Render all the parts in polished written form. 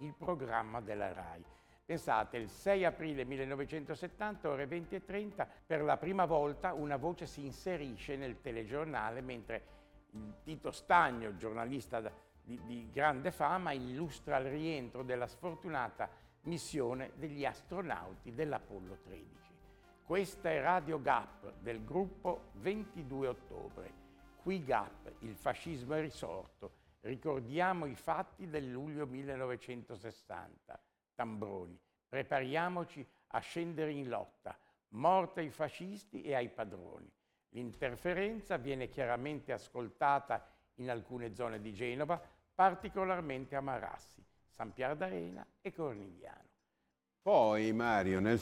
il programma della RAI. Pensate, il 6 aprile 1970, ore 20:30, per la prima volta una voce si inserisce nel telegiornale mentre Tito Stagno, giornalista di grande fama, illustra il rientro della sfortunata missione degli astronauti dell'Apollo 13. Questa è Radio Gap del gruppo 22 ottobre. Qui Gap, il fascismo è risorto. Ricordiamo i fatti del luglio 1960. Tambroni, prepariamoci a scendere in lotta. Morte ai fascisti e ai padroni. L'interferenza viene chiaramente ascoltata in alcune zone di Genova, particolarmente a Marassi, San Pier d'Arena e Cornigliano. Poi, Mario, nel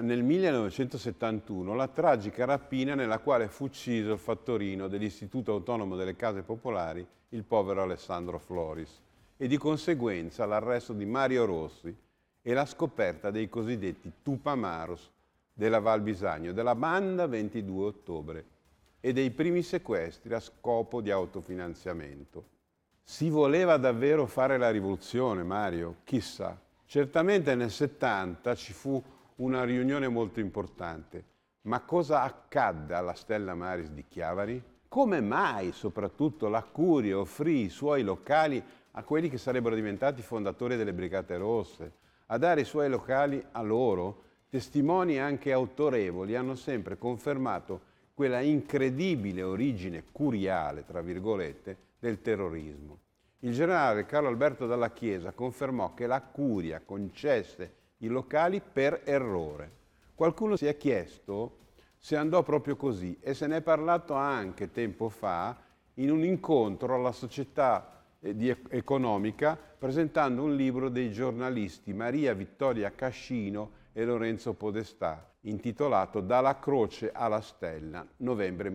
1971, la tragica rapina nella quale fu ucciso il fattorino dell'Istituto Autonomo delle Case Popolari, il povero Alessandro Floris, e di conseguenza l'arresto di Mario Rossi e la scoperta dei cosiddetti Tupamaros della Val Bisagno, della banda 22 ottobre e dei primi sequestri a scopo di autofinanziamento. Si voleva davvero fare la rivoluzione, Mario? Chissà. Certamente nel 70 ci fu una riunione molto importante, ma cosa accadde alla Stella Maris di Chiavari? Come mai soprattutto la Curia offrì i suoi locali a quelli che sarebbero diventati fondatori delle Brigate Rosse? A dare i suoi locali a loro, testimoni anche autorevoli hanno sempre confermato quella incredibile origine curiale, tra virgolette, del terrorismo. Il generale Carlo Alberto Dalla Chiesa confermò che la Curia concesse i locali per errore. Qualcuno si è chiesto se andò proprio così e se ne è parlato anche tempo fa in un incontro alla Società Economica presentando un libro dei giornalisti Maria Vittoria Cascino e Lorenzo Podestà intitolato Dalla Croce alla Stella, novembre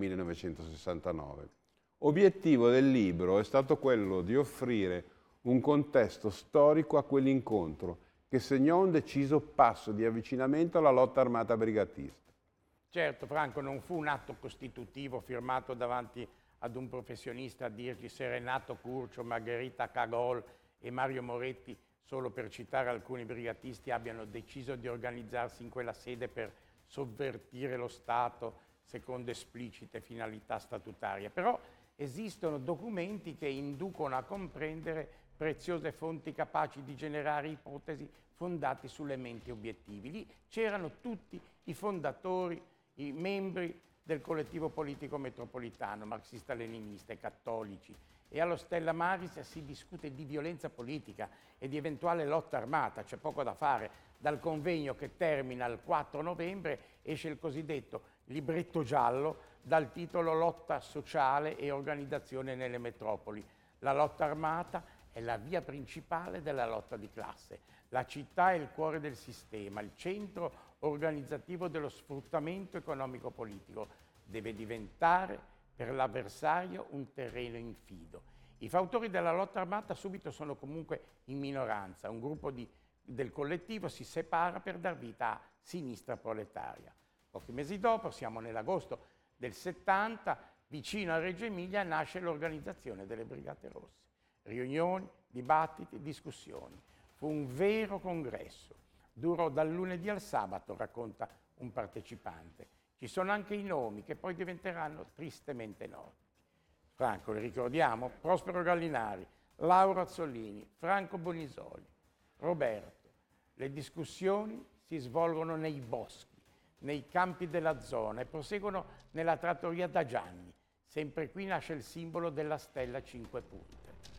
1969. Obiettivo del libro è stato quello di offrire un contesto storico a quell'incontro che segnò un deciso passo di avvicinamento alla lotta armata brigatista. Certo, Franco, non fu un atto costitutivo firmato davanti ad un professionista a dirgli se Renato Curcio, Margherita Cagol e Mario Moretti, solo per citare alcuni brigatisti, abbiano deciso di organizzarsi in quella sede per sovvertire lo Stato secondo esplicite finalità statutarie. Però esistono documenti che inducono a comprendere preziose fonti capaci di generare ipotesi fondate su elementi obiettivi. Lì c'erano tutti i fondatori, i membri del collettivo politico metropolitano, marxista-leninista e cattolici. E allo Stella Maris si discute di violenza politica e di eventuale lotta armata, c'è poco da fare. Dal convegno che termina il 4 novembre esce il cosiddetto libretto giallo dal titolo Lotta sociale e organizzazione nelle metropoli. La lotta armata è la via principale della lotta di classe. La città è il cuore del sistema, il centro organizzativo dello sfruttamento economico-politico. Deve diventare per l'avversario un terreno infido. I fautori della lotta armata subito sono comunque in minoranza. Un gruppo del collettivo si separa per dar vita a Sinistra Proletaria. Pochi mesi dopo, siamo nell'agosto del 70, vicino a Reggio Emilia nasce l'organizzazione delle Brigate Rosse. Riunioni, dibattiti, discussioni. Fu un vero congresso. Durò dal lunedì al sabato, racconta un partecipante. Ci sono anche i nomi che poi diventeranno tristemente noti. Franco, li ricordiamo? Prospero Gallinari, Lauro Azzolini, Franco Bonisoli, Roberto. Le discussioni si svolgono nei boschi, nei campi della zona e proseguono nella trattoria da Gianni. Sempre qui nasce il simbolo della stella a 5 punte.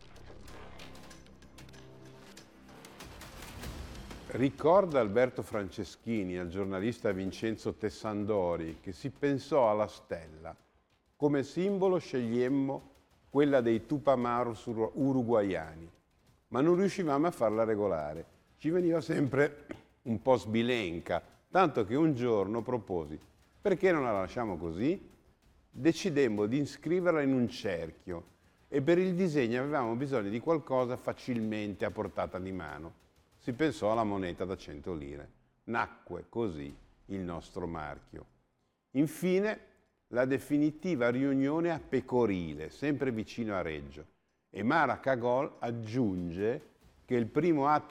Ricorda Alberto Franceschini al giornalista Vincenzo Tessandori che si pensò alla stella. Come simbolo scegliemmo quella dei Tupamaros uruguaiani, ma non riuscivamo a farla regolare. Ci veniva sempre un po' sbilenca, tanto che un giorno proposi: perché non la lasciamo così? Decidemmo di iscriverla in un cerchio e per il disegno avevamo bisogno di qualcosa facilmente a portata di mano. Si pensò alla moneta da 100 lire. Nacque così il nostro marchio. Infine, la definitiva riunione a Pecorile, sempre vicino a Reggio. E Mara Cagol aggiunge che il primo atto